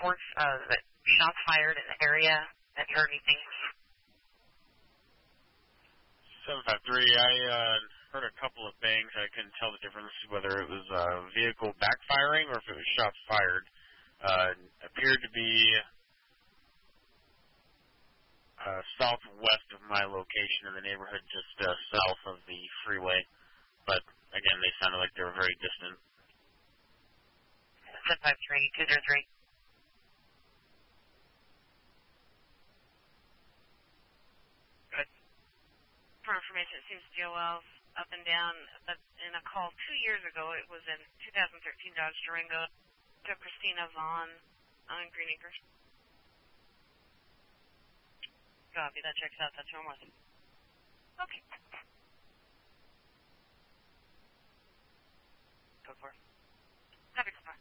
reports that shots fired in the area. Have you heard anything? 753, I heard a couple of bangs. I couldn't tell the difference whether it was a vehicle backfiring or if it was shots fired. Appeared to be southwest of my location in the neighborhood, just south of the freeway. But, again, they sounded like they were very distant. 753, 203. Good. For information, it seems DOL's up and down, but in a call 2 years ago, it was in 2013 Dodge Durango to Christina Vaughn on Green Acres. Copy, that checks out. That's who I'm with. Okay. Go for it. Copy, goodbye.